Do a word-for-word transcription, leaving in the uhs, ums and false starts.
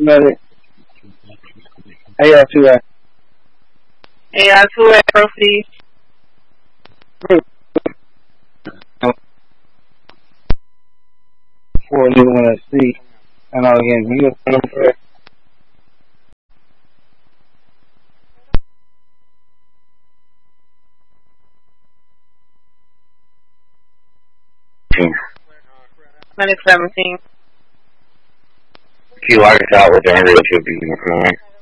Medic. A I two A. A I two A, proceed. For a little one at sea. And all again, you go for it. twenty seventeen. Key locked out with the hundred two being